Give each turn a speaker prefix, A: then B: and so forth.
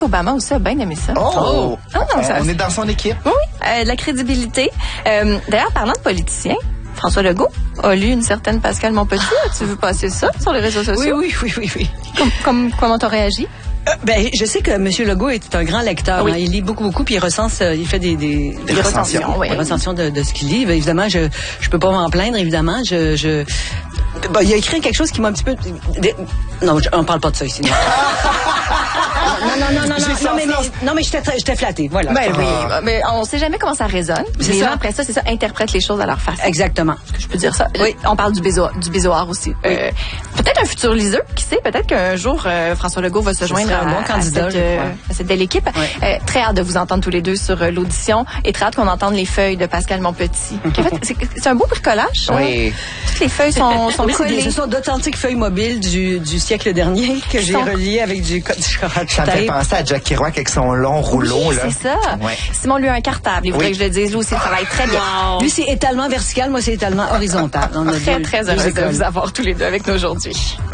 A: Obama aussi a bien aimé ça.
B: Oh!
A: Ça,
B: on est dans son équipe.
A: Oui, de la crédibilité. D'ailleurs, parlant de politiciens, François Legault a lu une certaine Pascale Monpetit. As-tu vu passer ça sur les réseaux sociaux?
C: Oui.
A: Comment t'as réagi?
C: Je sais que M. Legault est un grand lecteur.
A: Oui.
C: Hein. Il lit beaucoup, puis il recense, il fait des
B: recensions.
C: Des recensions de ce qu'il lit. Ben, évidemment, je peux pas m'en plaindre, évidemment. Il a écrit quelque chose qui m'a un petit peu... Non, on parle pas de ça ici. Non, mais j'étais flattée, voilà.
A: Ben oui, mais on sait jamais comment ça résonne. Les gens, après ça, c'est ça, interprètent les choses à leur façon.
C: Exactement.
A: Est-ce que je peux dire ça?
C: Oui.
A: On parle du bézoard aussi.
C: Oui.
A: Peut-être un futur liseux, qui sait, peut-être qu'un jour, François Legault va se joindre
C: un bon candidat,
A: à cette belle équipe.
C: Oui.
A: Très hâte de vous entendre tous les deux sur l'audition et très hâte qu'on entende les feuilles de Pascale Monpetit. En fait, c'est un beau bricolage, ça.
B: Oui.
A: Toutes les feuilles sont collées.
C: Ce sont d'authentiques feuilles mobiles du siècle dernier que j'ai reliées avec du chocolat.
B: Ça me fait penser à Jack Kerouac avec son long rouleau.
A: Oui,
B: là.
A: c'est ça.
B: Ouais.
A: Simon, lui, a un cartable. Il voudrait que je le dise. Lui aussi, il travaille très bien.
C: Lui, c'est étalement vertical. Moi, c'est étalement horizontal. On a
A: Très heureuse de vous avoir tous les deux avec nous aujourd'hui.